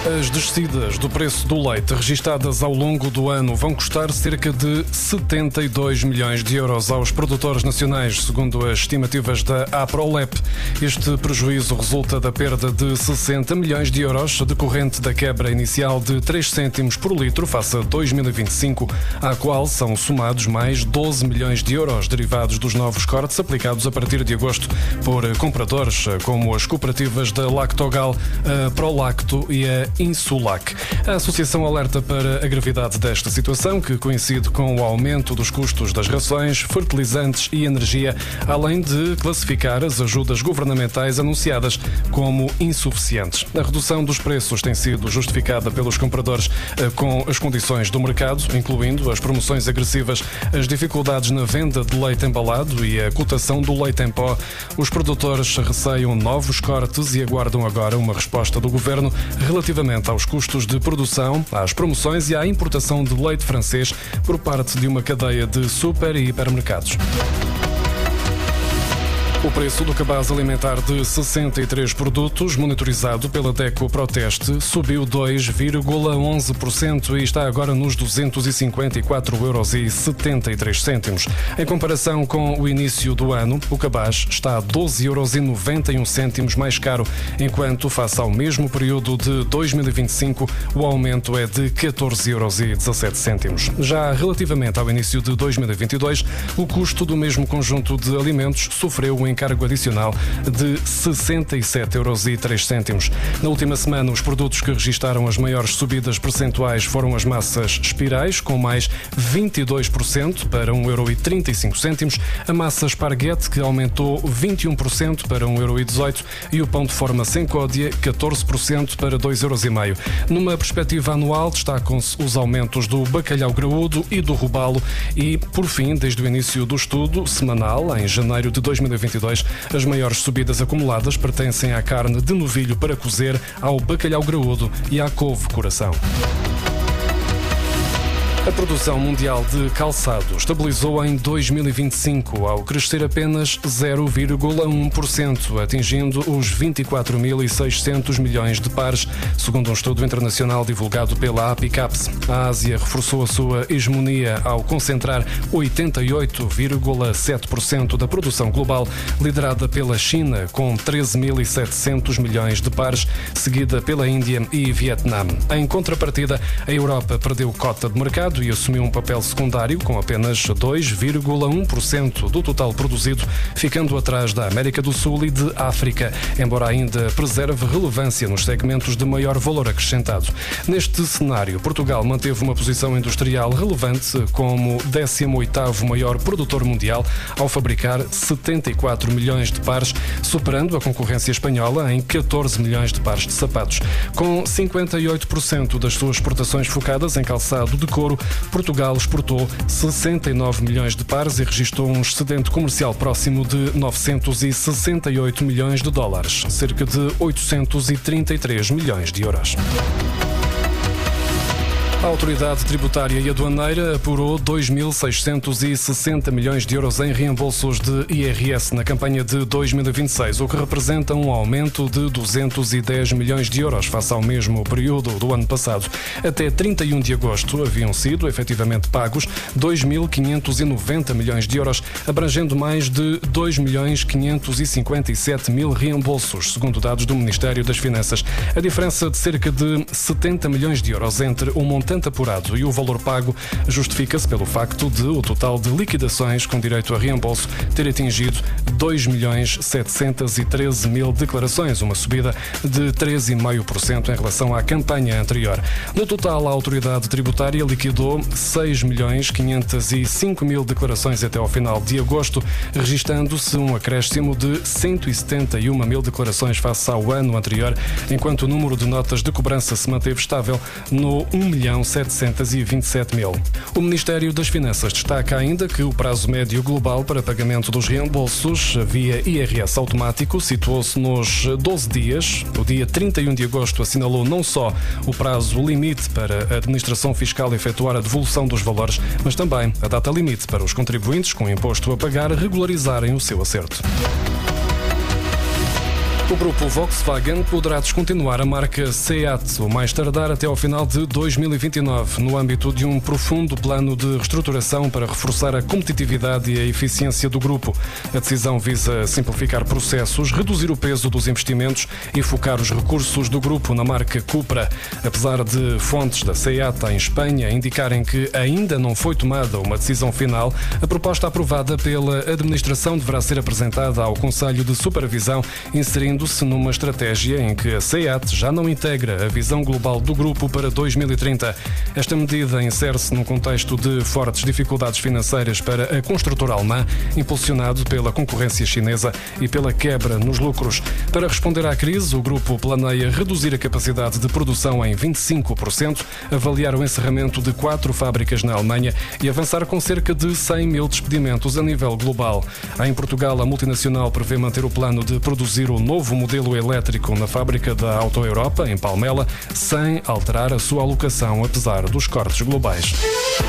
As descidas do preço do leite registadas ao longo do ano vão custar cerca de 72 milhões de euros aos produtores nacionais, segundo as estimativas da APROLEP. Este prejuízo resulta da perda de 60 milhões de euros decorrente da quebra inicial de 3 cêntimos por litro face a 2025, à qual são somados mais 12 milhões de euros derivados dos novos cortes aplicados a partir de agosto por compradores como as cooperativas da Lactogal, a Prolacto e a Insulac. A associação alerta para a gravidade desta situação, que coincide com o aumento dos custos das rações, fertilizantes e energia, além de classificar as ajudas governamentais anunciadas como insuficientes. A redução dos preços tem sido justificada pelos compradores com as condições do mercado, incluindo as promoções agressivas, as dificuldades na venda de leite embalado e a cotação do leite em pó. Os produtores receiam novos cortes e aguardam agora uma resposta do governo relativamente aos custos de produção, às promoções e à importação de leite francês por parte de uma cadeia de super e hipermercados. O preço do cabaz alimentar de 63 produtos, monitorizado pela DECO Proteste, subiu 2,11% e está agora nos 254,73 €. Em comparação com o início do ano, o cabaz está a 12,91 € mais caro, enquanto, face ao mesmo período de 2025, o aumento é de 14,17 €. Já relativamente ao início de 2022, o custo do mesmo conjunto de alimentos sofreu um encargo adicional de 67,03 €. Na última semana, os produtos que registaram as maiores subidas percentuais foram as massas espirais, com mais 22% para 1,35 €, a massa esparguete, que aumentou 21% para 1,18 € e o pão de forma sem códia, 14% para 2,5 €. Numa perspectiva anual, destacam-se os aumentos do bacalhau graúdo e do robalo e, por fim, desde o início do estudo semanal, em janeiro de 2022, as maiores subidas acumuladas pertencem à carne de novilho para cozer, ao bacalhau graúdo e à couve-coração. A produção mundial de calçado estabilizou em 2025 ao crescer apenas 0,1%, atingindo os 24.600 milhões de pares, segundo um estudo internacional divulgado pela APICAPS. A Ásia reforçou a sua hegemonia ao concentrar 88,7% da produção global, liderada pela China, com 13.700 milhões de pares, seguida pela Índia e Vietnã. Em contrapartida, a Europa perdeu cota de mercado e assumiu um papel secundário com apenas 2,1% do total produzido, ficando atrás da América do Sul e de África, embora ainda preserve relevância nos segmentos de maior valor acrescentado. Neste cenário, Portugal manteve uma posição industrial relevante como 18º maior produtor mundial, ao fabricar 74 milhões de pares, superando a concorrência espanhola em 14 milhões de pares de sapatos. Com 58% das suas exportações focadas em calçado de couro, Portugal exportou 69 milhões de pares e registrou um excedente comercial próximo de 968 milhões de dólares, cerca de 833 milhões de euros. A Autoridade Tributária e Aduaneira apurou 2.660 milhões de euros em reembolsos de IRS na campanha de 2026, o que representa um aumento de 210 milhões de euros face ao mesmo período do ano passado. Até 31 de agosto haviam sido efetivamente pagos 2.590 milhões de euros, abrangendo mais de 2.557.000 reembolsos, segundo dados do Ministério das Finanças. A diferença de cerca de 70 milhões de euros entre o montante apurado e o valor pago justifica-se pelo facto de o total de liquidações com direito a reembolso ter atingido 2.713.000 declarações, uma subida de 13,5% em relação à campanha anterior. No total, a Autoridade Tributária liquidou 6.505.000 declarações até ao final de agosto, registando-se um acréscimo de 171.000 declarações face ao ano anterior, enquanto o número de notas de cobrança se manteve estável no 1.727.000. O Ministério das Finanças destaca ainda que o prazo médio global para pagamento dos reembolsos via IRS automático situou-se nos 12 dias. O dia 31 de agosto assinalou não só o prazo limite para a administração fiscal efetuar a devolução dos valores, mas também a data limite para os contribuintes com imposto a pagar regularizarem o seu acerto. O grupo Volkswagen poderá descontinuar a marca SEAT, o mais tardar até ao final de 2029, no âmbito de um profundo plano de reestruturação para reforçar a competitividade e a eficiência do grupo. A decisão visa simplificar processos, reduzir o peso dos investimentos e focar os recursos do grupo na marca Cupra. Apesar de fontes da SEAT em Espanha indicarem que ainda não foi tomada uma decisão final, a proposta aprovada pela administração deverá ser apresentada ao Conselho de Supervisão, inserindo-se numa estratégia em que a SEAT já não integra a visão global do grupo para 2030. Esta medida insere-se num contexto de fortes dificuldades financeiras para a construtora alemã, impulsionado pela concorrência chinesa e pela quebra nos lucros. Para responder à crise, o grupo planeia reduzir a capacidade de produção em 25%, avaliar o encerramento de 4 fábricas na Alemanha e avançar com cerca de 100 mil despedimentos a nível global. Em Portugal, a multinacional prevê manter o plano de produzir o novo modelo elétrico na fábrica da Auto Europa, em Palmela, sem alterar a sua alocação, apesar dos cortes globais.